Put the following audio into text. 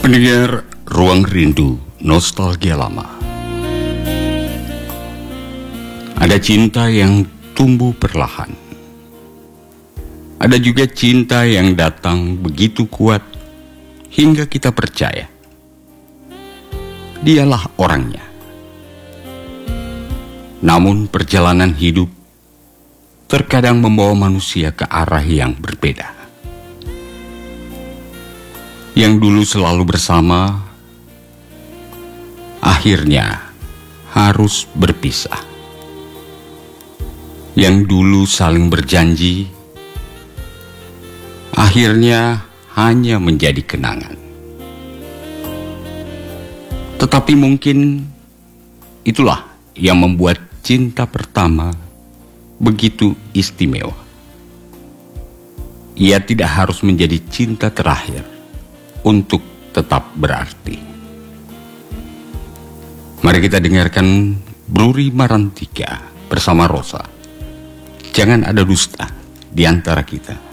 Pendengar Ruang Rindu Nostalgia Lama. Ada cinta yang tumbuh perlahan. Ada juga cinta yang datang begitu kuat hingga kita percaya dialah orangnya. Namun perjalanan hidup terkadang membawa manusia ke arah yang berbeda. Yang dulu selalu bersama, akhirnya harus berpisah. Yang dulu saling berjanji, akhirnya hanya menjadi kenangan. Tetapi mungkin itulah yang membuat cinta pertama begitu istimewa. Ia tidak harus menjadi cinta terakhir untuk tetap berarti. Mari kita dengarkan Bruri Marantika bersama Rosa. Jangan ada dusta di antara kita.